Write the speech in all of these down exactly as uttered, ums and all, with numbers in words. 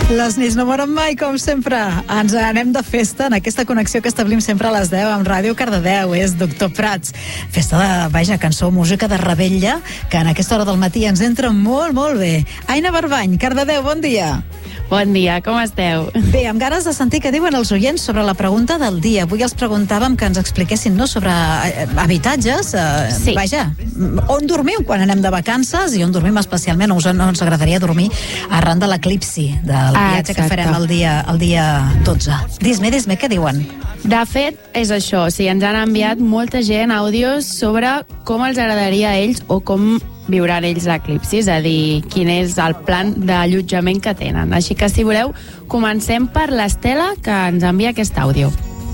Les nits no moren mai, com sempre. Ens anem de festa en aquesta connexió que establim sempre a les deu amb Ràdio Cardedeu. És Doctor Prats. Festa de, vaja, cançó, música de revetlla, que en aquesta hora del matí ens entra molt, molt bé. Aina Barbany, Cardedeu, bon dia. Bon dia, com esteu? Bé, amb ganes de sentir què diuen els oients sobre la pregunta del dia. Avui els preguntàvem que ens expliquessin, no?, sobre eh, habitatges. Eh, sí. Vaja, on dormiu quan anem de vacances i on dormim especialment, o us, no ens agradaria dormir arran de l'eclipsi, del ah, viatge que farem el dia, el dia dotze. Dis-me, dis-me, què diuen? De fet, és això. O sigui, ens han enviat molta gent àudios sobre com els agradaria a ells o com viuran ells l'eclipsi, és a dir, quin és el plan d'allotjament que tenen. Així que, si voleu, comencem per l'Estela, que ens envia aquest àudio.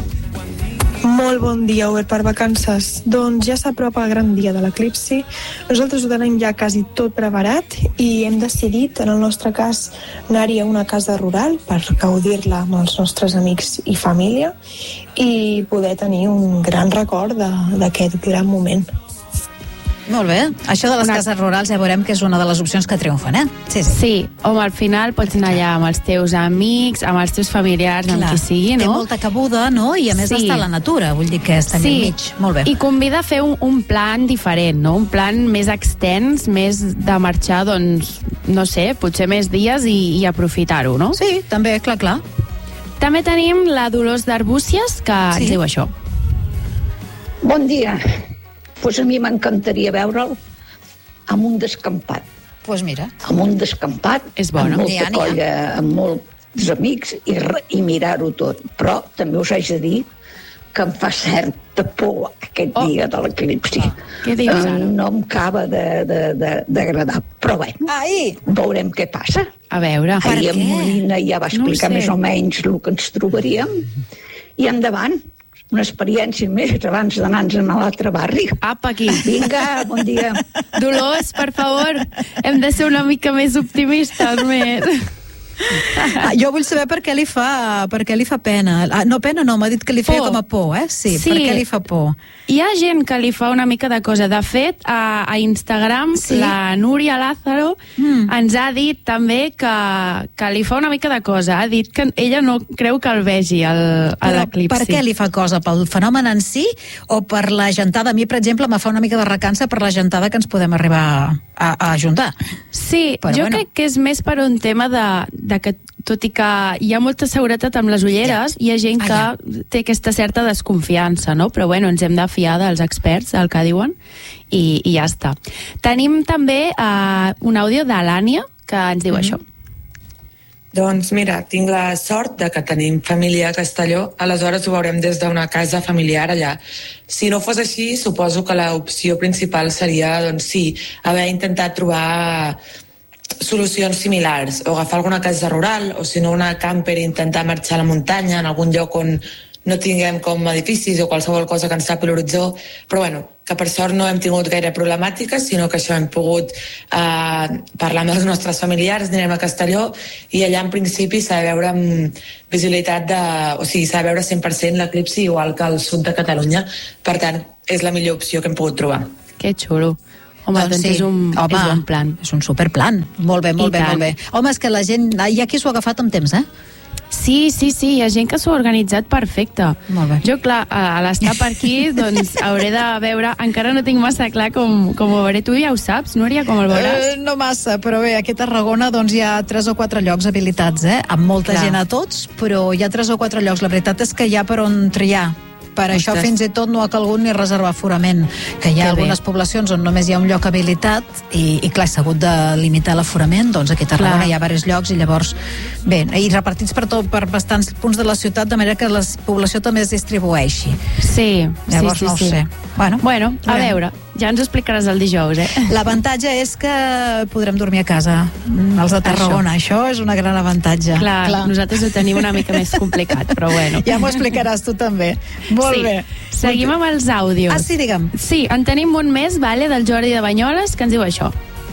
Molt bon dia, Obert per vacances. Doncs ja s'apropa el gran dia de l'eclipsi. Nosaltres ho tenim ja quasi tot preparat i hem decidit, en el nostre cas, anar-hi a una casa rural per gaudir-la amb els nostres amics i família i poder tenir un gran record d'aquest gran moment. Molt bé. Això de les Una... cases rurals ja veurem que és una de les opcions que triomfen, eh? Sí, sí. Sí, home, al final pots anar allà amb els teus amics, amb els teus familiars, amb Clar, qui sigui, no? Té molta cabuda, no? I a més Sí. està a la natura, vull dir que està Sí. al mig. Molt bé. I convida a fer un, un plan diferent, no? Un plan més extens, més de marxar, doncs, no sé, potser més dies i, i aprofitar-ho, no? Sí, també, clar, clar. També tenim la Dolors d'Arbúcies, que Sí. ens diu això. Bon dia. Pues a mi m'encantaria veure'l amb un descampat. Doncs pues mira. Amb un descampat, És bo, no? amb N'hi ha, molta n'hi ha. colla, amb molts amics i, re- i mirar-ho tot. Però també us haig de dir que em fa certa por aquest Oh. dia de l'eclipsi. Què dius, ara? Eh, no em acaba de- de- de- d'agradar. Però bé, Ai! veurem què passa. A veure. Per Ahir què? en Molina ja va No ho explicar sé. més o menys el que ens trobaríem. I endavant, una experiència més abans d'anar-nos a l'altre barri. Apa, aquí. Vinga, bon dia. Dolors, per favor, hem de ser una mica més optimistes, més. Ah, jo vull saber per què li fa, per què li fa pena. Ah, no, pena no, m'ha dit que li feia Por. com a por, eh? Sí, Sí. per què li fa por? Hi ha gent que li fa una mica de cosa. De fet, a, a Instagram, Sí? la Núria Lázaro Mm. ens ha dit també que, que li fa una mica de cosa. Ha dit que ella no creu que el vegi el, a Però l'eclipsi. per què li fa cosa? Pel fenomen en si o per la gentada? A mi, per exemple, me fa una mica de recança per la gentada que ens podem arribar a, a ajuntar. Sí, Però jo bueno. crec que és més per un tema de, de que, tot i que hi ha molta seguretat amb les ulleres, Ja. hi ha gent que Ah, té aquesta certa desconfiança, no? Però bueno, ens hem de fiar dels experts, del que diuen, i, i ja està. Tenim també uh, un àudio de l'Ània, que ens diu Mm-hmm. això. Doncs mira, tinc la sort de que tenim família a Castelló, aleshores ho veurem des d'una casa familiar allà. Si no fos així, suposo que l'opció principal seria, doncs sí, haver intentat trobar solucions similars, o agafar alguna casa rural, o si no una camper i intentar marxar a la muntanya, en algun lloc on no tinguem com edificis o qualsevol cosa que ens tapi l'horitzó, però bueno, que per sort no hem tingut gaire problemàtiques, sinó que això hem pogut eh, parlar amb els nostres familiars, anirem a Castelló i allà en principi s'ha de veure amb visibilitat de... o sigui, s'ha de veure cent per cent l'eclipsi igual que al sud de Catalunya, per tant, és la millor opció que hem pogut trobar. Que xulo. Home, doncs, sí. és, un, Home, és un plan. És un superplan. Molt bé, molt I bé, tant. molt bé. Home, és que la gent... Hi ha qui s'ho ha agafat amb temps, eh? Sí, sí, sí, hi ha gent que s'ho ha organitzat perfecte. Molt bé. Jo, clar, a, a l'estar per aquí, doncs hauré de veure... Encara no tinc massa clar com, com ho veuré. Tu ja ho saps, Núria, com el veuràs? Eh, no massa, però bé, aquí a Tarragona doncs, hi ha tres o quatre llocs habilitats, eh? Amb molta Clar. gent a tots, però hi ha tres o quatre llocs. La veritat és que hi ha per on triar. Per Ostres. això fins i tot no ha calgut ni reservar aforament, que hi ha Que bé. algunes poblacions on només hi ha un lloc habilitat i, i clar, s'ha hagut de limitar l'aforament, doncs aquí a Tarragona Clar. hi ha diversos llocs i llavors, bé, i repartits per tot, per bastants punts de la ciutat, de manera que la població també es distribueixi. Sí, Llavors sí, sí, no ho sí. sé. Bueno, Bueno, a veurem. veure, ja ens ho explicaràs el dijous, eh? L'avantatge és que podrem dormir a casa, mm, els de Tarragona. Això, això és una gran avantatge. Clar, Clar, nosaltres ho tenim una mica més complicat, però bueno. Ja m'ho explicaràs tu també. Molt sí. bé. Seguim amb els àudios. Ah, sí, digue'm. Sí, en tenim un més, vale, del Jordi de Banyoles, que ens diu això.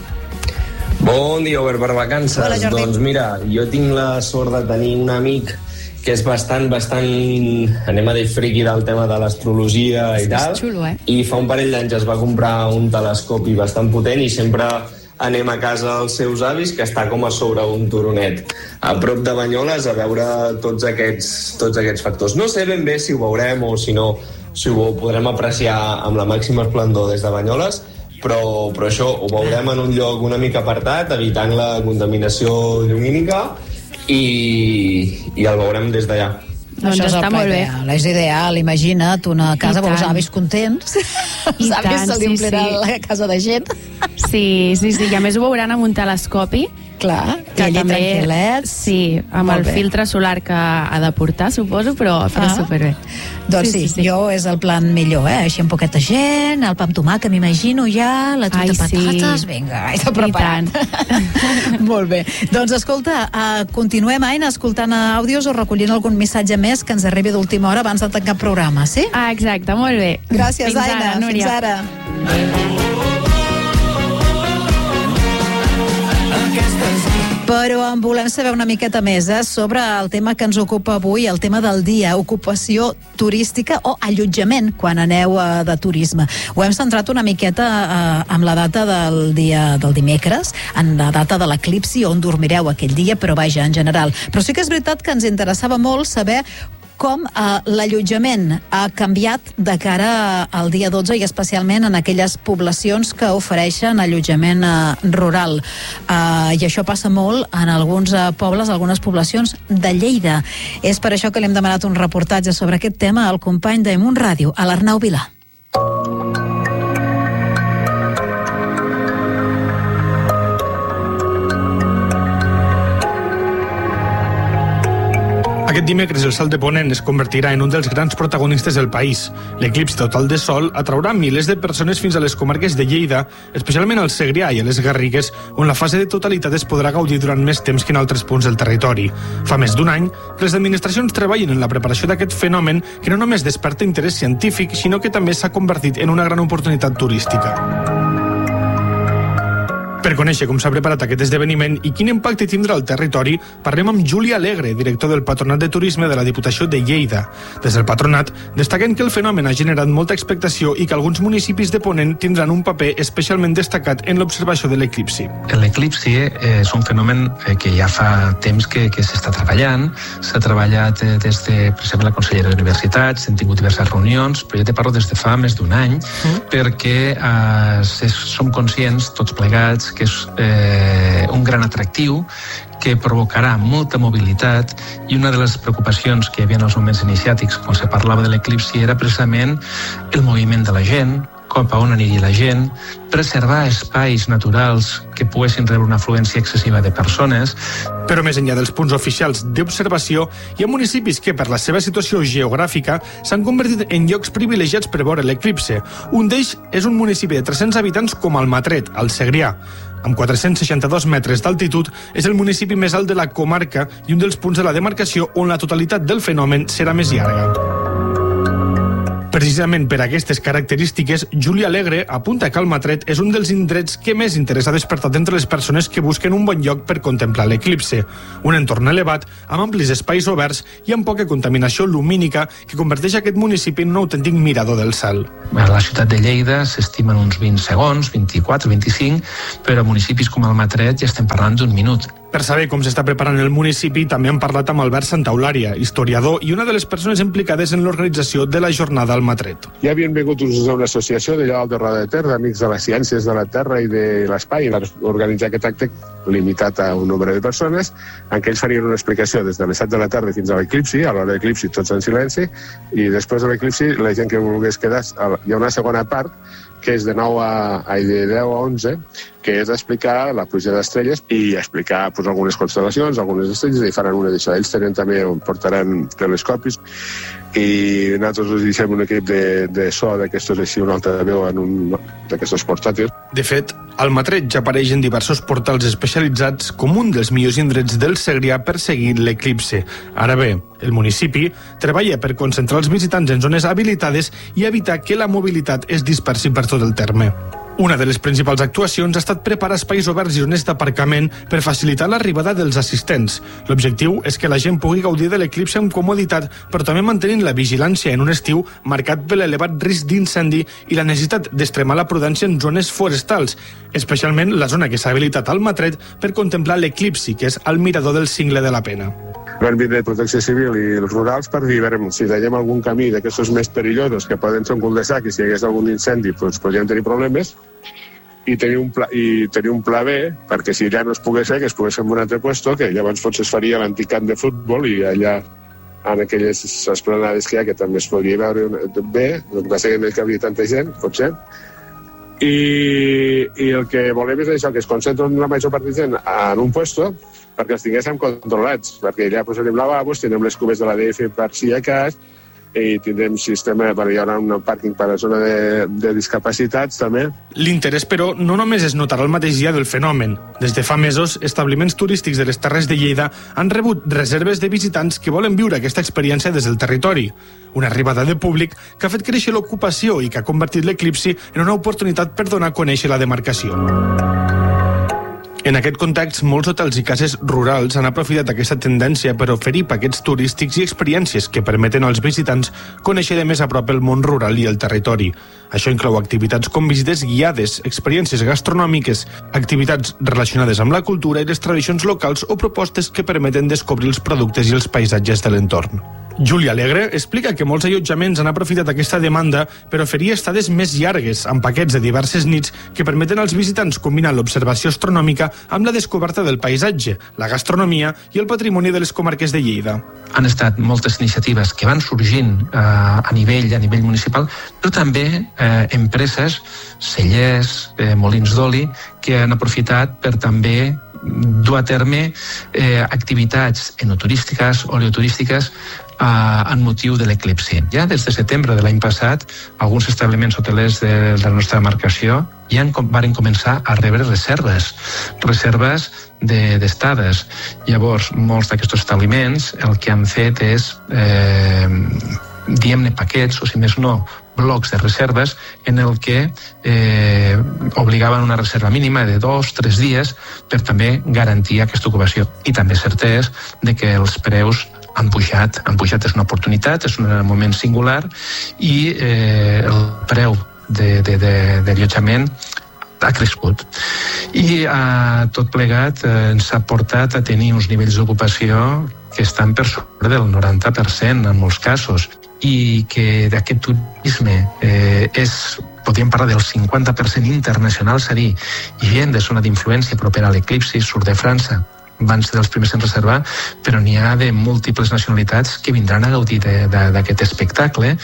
Bon dia, Obert per vacances. Hola, Jordi. Doncs mira, jo tinc la sort de tenir un amic que és bastant, bastant, anem a dir, friqui del tema de l'astrologia i És tal. xulo, eh? I fa un parell d'anys es va comprar un telescopi bastant potent i sempre anem a casa dels seus avis, que està com a sobre un turonet a prop de Banyoles, a veure tots aquests, tots aquests factors. No sé ben bé si ho veurem o si no, si ho podrem apreciar amb la màxima esplendor des de Banyoles, però, però això ho veurem en un lloc una mica apartat, evitant la contaminació llumínica, i, i el veurem des d'allà. Doncs Això és està el molt bé. ideal, és ideal, imagina't una casa amb els avis contents. Els avis tant, se li sí, omplirà sí. la casa de gent. Sí, sí, sí, i a més ho veuran amb un telescopi. Clar, Que i allà també, tranquil·lets. sí, amb Molt el bé. filtre solar que ha de portar, suposo, però, però Ah. superbé. Doncs sí, sí, sí, jo és el plan millor, eh? Així amb poqueta gent, el pa amb tomàquet, m'imagino ja, la truita Ai, de patates, sí. vinga, ai, t'ho preparat. Molt bé. Doncs escolta, uh, continuem, Aina, escoltant àudios o recollint algun missatge més que ens arribi d'última hora abans de tancar el programa, sí? Ah, exacte, molt bé. Gràcies, Fins Aina. ara, Núria. Fins ara. Però en volem saber una miqueta més eh, sobre el tema que ens ocupa avui, el tema del dia, ocupació turística o allotjament quan aneu eh, de turisme. Ho hem centrat una miqueta eh, amb la data del dia del dimecres, en la data de l'eclipsi, on dormireu aquell dia, però vaja, en general. Però sí que és veritat que ens interessava molt saber com eh, l'allotjament ha canviat de cara al dia dotze i especialment en aquelles poblacions que ofereixen allotjament eh, rural. Eh, I això passa molt en alguns eh, pobles, algunes poblacions de Lleida. És per això que li hem demanat un reportatge sobre aquest tema al company de Munt Ràdio, a l'Arnau Vilà. Aquest dimecres el Salt de Ponent es convertirà en un dels grans protagonistes del país. L'eclipsi total de sol atraurà milers de persones fins a les comarques de Lleida, especialment al Segrià i a les Garrigues, on la fase de totalitat es podrà gaudir durant més temps que en altres punts del territori. Fa més d'un any que les administracions treballen en la preparació d'aquest fenomen que no només desperta interès científic, sinó que també s'ha convertit en una gran oportunitat turística. Per conèixer com s'ha preparat aquest esdeveniment i quin impacte tindrà al territori, parlem amb Juli Alegre, director del Patronat de Turisme de la Diputació de Lleida. Des del patronat destaquen que el fenomen ha generat molta expectació i que alguns municipis de Ponent tindran un paper especialment destacat en l'observació de l'eclipsi. L'eclipsi és un fenomen que ja fa temps que, que s'està treballant. S'ha treballat des de, per exemple, la Conselleria d'Universitats, hem tingut diverses reunions, però ja te parlo des de fa més d'un any, mm. perquè eh, som conscients, tots plegats, que és eh, un gran atractiu que provocarà molta mobilitat, i una de les preocupacions que hi havia en els moments iniciàtics quan se parlava de l'eclipsi era precisament el moviment de la gent, cap a on aniria la gent, preservar espais naturals que poguessin rebre una afluència excessiva de persones. Però més enllà dels punts oficials d'observació, hi ha municipis que, per la seva situació geogràfica, s'han convertit en llocs privilegiats per veure l'eclipse. Un d'ells és un municipi de tres-cents habitants com Almatret, al Segrià. Amb quatre-cents seixanta-dos metres d'altitud, és el municipi més alt de la comarca i un dels punts de la demarcació on la totalitat del fenomen serà més llarga. Precisament per aquestes característiques, Juli Alegre apunta que Almatret és un dels indrets que més interès ha despertat entre les persones que busquen un bon lloc per contemplar l'eclipse. Un entorn elevat, amb amplis espais oberts i amb poca contaminació lumínica que converteix aquest municipi en un autèntic mirador del cel. A la ciutat de Lleida s'estimen uns vint segons, vint-i-quatre, vint-i-cinc, però a municipis com Almatret ja estem parlant d'un minut. Per saber com s'està preparant el municipi, també hem parlat amb Albert Santaulària, historiador i una de les persones implicades en l'organització de la jornada Almatret. Ja havien vingut una associació de Llevant de Roda de Ter, d'Amics de les Ciències de la Terra i de l'Espai, per organitzar aquest acte limitat a un nombre de persones, en què ells farien una explicació des de les set de la tarda fins a l'eclipsi, a l'hora de l'eclipsi tots en silenci, i després de l'eclipsi la gent que volgués quedar, hi ha una segona part, que és de nou a, a de deu a onze, que és explicar la pluja d'estrelles i explicar pues, algunes constel·lacions, algunes estrelles, i faran una d'això. Ells tenen també, portaran telescopis, i nosaltres us deixem un equip de, de so d'aquestos així, un altaveu en un d'aquestos portàtils. De fet, Almatret ja apareix en diversos portals especialitzats com un dels millors indrets del Segrià per seguir l'eclipse. Ara bé, el municipi treballa per concentrar els visitants en zones habilitades i evitar que la mobilitat es dispersi per tot el terme. Una de les principals actuacions ha estat preparar espais oberts i zones d'aparcament per facilitar l'arribada dels assistents. L'objectiu és que la gent pugui gaudir de l'eclipsi amb comoditat, però també mantenint la vigilància en un estiu marcat per l'elevat risc d'incendi i la necessitat d'extremar la prudència en zones forestals, especialment la zona que s'ha habilitat al Matret per contemplar l'eclipsi, que és al mirador del Cingle de la Pena. Van vindre Protecció Civil i els rurals per dir, si veiem algun camí d'aquests més perillosos que poden ser un cul de sac i si hi hagués algun incendi doncs podríem tenir problemes i tenir un pla, i tenir un pla B perquè si ja no es pogués fer, que es pogués fer en un altre puesto, que llavors potser es faria l'antic camp de futbol i allà en aquelles esplanades que hi ha que també es podria veure bé, el que passa que no hi cabria tanta gent, potser. I, i el que volem és això, que es concentren la major part de gent en un puesto perquè els tinguéssim controlats, perquè allà posarem lavabos, tindrem les cubes de la D F per si hi ha cas, i tindrem sistema per hi haurà un pàrquing per a la zona de, de discapacitats també. L'interès, però, no només es notarà el mateix dia del fenomen. Des de fa mesos, establiments turístics de les Terres de Lleida han rebut reserves de visitants que volen viure aquesta experiència des del territori. Una arribada de públic que ha fet créixer l'ocupació i que ha convertit l'eclipsi en una oportunitat per donar a conèixer la demarcació. En aquest context, molts hotels i cases rurals han aprofitat aquesta tendència per oferir paquets turístics i experiències que permeten als visitants conèixer de més a prop el món rural i el territori. Això inclou activitats com visites guiades, experiències gastronòmiques, activitats relacionades amb la cultura i les tradicions locals o propostes que permeten descobrir els productes i els paisatges de l'entorn. Júlia Alegre explica que molts allotjaments han aprofitat aquesta demanda per oferir estades més llargues, amb paquets de diverses nits que permeten als visitants combinar l'observació astronòmica amb la descoberta del paisatge, la gastronomia i el patrimoni de les comarques de Lleida. Han estat moltes iniciatives que van sorgint eh, a nivell a nivell municipal, però també eh, empreses, cellers, eh, molins d'oli, que han aprofitat per també dur a terme eh, activitats enoturístiques, oleoturístiques, eh, en motiu de l'eclipsi. Ja des de setembre de l'any passat, alguns establiments hotelers de, de la nostra demarcació ja van començar a rebre reserves, reserves d'estades. De, Llavors, molts d'aquests establiments el que han fet és, eh, diguem-ne, paquets, o si més no, blocs de reserves en el que eh, obligaven una reserva mínima de dos, tres dies per també garantir aquesta ocupació. I també cert és de que els preus han pujat, han pujat, és una oportunitat, és un moment singular i eh, el preu de, de, de, de allotjament ha crescut. I eh, tot plegat eh, ens ha portat a tenir uns nivells d'ocupació que estan per sobre del noranta per cent en molts casos i que d'aquest turisme eh, és, podríem parlar del cinquanta per cent internacional, és a dir, gent de zona d'influència propera a l'eclipsi, surt de França, van ser dels primers en reservar, però n'hi ha de múltiples nacionalitats que vindran a gaudir d'aquest espectacle.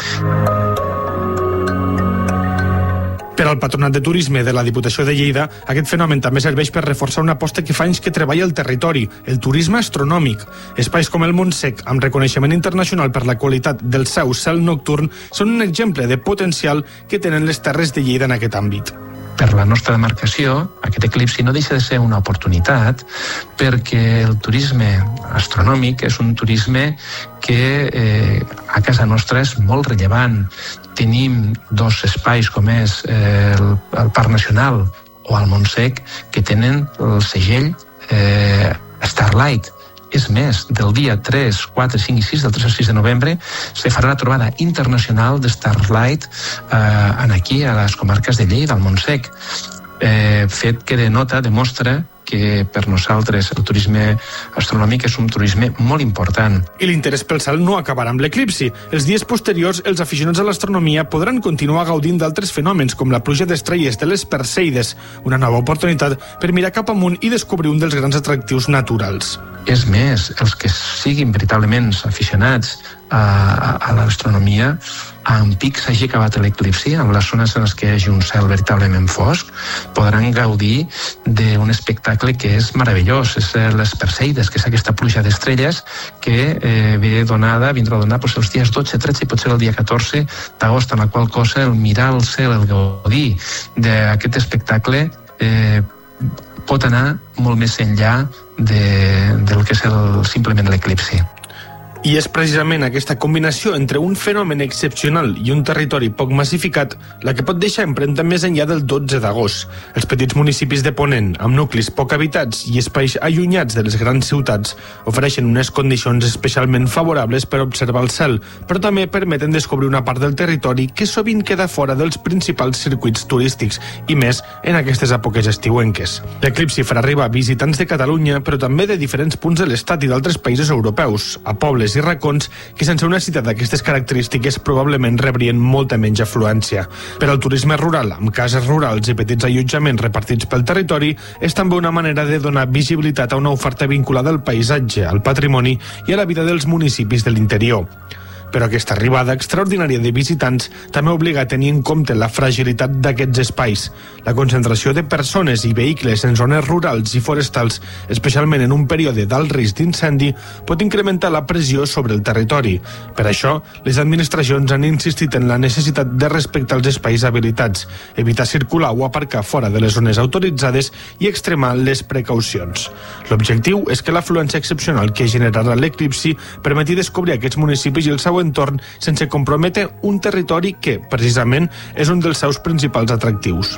Per al Patronat de Turisme de la Diputació de Lleida, aquest fenomen també serveix per reforçar una aposta que fa anys que treballa el territori, el turisme astronòmic. Espais com el Montsec, amb reconeixement internacional per la qualitat del seu cel nocturn, són un exemple de potencial que tenen les Terres de Lleida en aquest àmbit. Per la nostra demarcació, aquest eclipsi no deixa de ser una oportunitat perquè el turisme astronòmic és un turisme que eh, a casa nostra és molt rellevant. Tenim dos espais com és eh, el, el Parc Nacional o el Montsec que tenen el segell eh, Starlight. És més, del dia tres, quatre, cinc i sis, del tres al sis de novembre, se farà la trobada internacional de Starlight eh, aquí, a les comarques de Lleida, al Montsec. Eh, fet que denota, demostra que per nosaltres el turisme astronòmic és un turisme molt important. I l'interès pel cel no acabarà amb l'eclipsi. Els dies posteriors, els aficionats a l'astronomia podran continuar gaudint d'altres fenòmens, com la pluja d'estrelles de les Perseides, una nova oportunitat per mirar cap amunt i descobrir un dels grans atractius naturals. És més, els que siguin veritablement aficionats a, a, a l'astronomia, en pic s'hagi acabat l'eclipsi, en les zones en les que hi hagi un cel veritablement fosc, podran gaudir d'un espectacle que és meravellós, és les Perseides, que és aquesta pluja d'estrelles que eh, ve donada, vindrà a donar doncs, els dies dotze, tretze i potser el dia catorze d'agost, en la qual cosa el mirar el cel, el gaudir d'aquest espectacle eh, pot anar molt més enllà de, del que és el, simplement l'eclipsi. I és precisament aquesta combinació entre un fenomen excepcional i un territori poc massificat la que pot deixar empremta més enllà del dotze d'agost. Els petits municipis de Ponent, amb nuclis poc habitats i espais allunyats de les grans ciutats, ofereixen unes condicions especialment favorables per observar el cel, però també permeten descobrir una part del territori que sovint queda fora dels principals circuits turístics, i més en aquestes èpoques estiuenques. L'eclipsi farà arribar visitants de Catalunya, però també de diferents punts de l'estat i d'altres països europeus, a pobles i racons que sense una cita d'aquestes característiques probablement rebrien molta menys afluència. Per al turisme rural, amb cases rurals i petits allotjaments repartits pel territori, és també una manera de donar visibilitat a una oferta vinculada al paisatge, al patrimoni i a la vida dels municipis de l'interior. Però aquesta arribada extraordinària de visitants també obliga a tenir en compte la fragilitat d'aquests espais. La concentració de persones i vehicles en zones rurals i forestals, especialment en un període d'alt risc d'incendi, pot incrementar la pressió sobre el territori. Per això, les administracions han insistit en la necessitat de respectar els espais habilitats, evitar circular o aparcar fora de les zones autoritzades i extremar les precaucions. L'objectiu és que l'afluència excepcional que generarà l'eclipsi permeti descobrir aquests municipis i el seu entorn sense comprometre un territori que, precisament, és un dels seus principals atractius.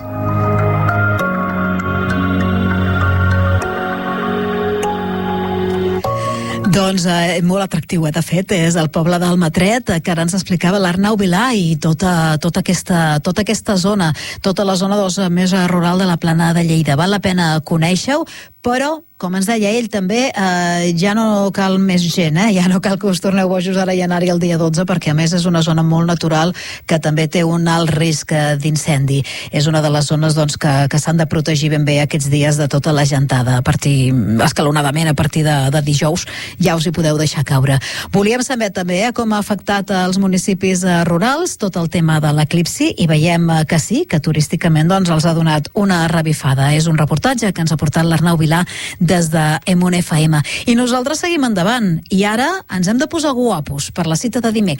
Doncs eh, molt atractiu, eh, de fet, és el poble d'Almatret, que ara ens explicava l'Arnau Vilà, i tota, tota, aquesta, tota aquesta zona, tota la zona doncs, més rural de la Plana de Lleida. Val la pena conèixer-ho, però, com ens deia ell també, eh, ja no cal més gent, eh? Ja no cal que us torneu bojos ara i anar-hi el dia dotze, perquè a més és una zona molt natural que també té un alt risc d'incendi. És una de les zones doncs, que, que s'han de protegir ben bé aquests dies de tota la gentada, a partir, escalonadament a partir de, de dijous, ja us hi podeu deixar caure. Volíem saber també eh, com ha afectat els municipis eh, rurals tot el tema de l'eclipsi, i veiem eh, que sí, que turísticament doncs, els ha donat una revifada. És un reportatge que ens ha portat l'Arnau Vilà des de Emon F M. I nosaltres seguim endavant. I ara ens hem de posar guapos per la cita de dimecres.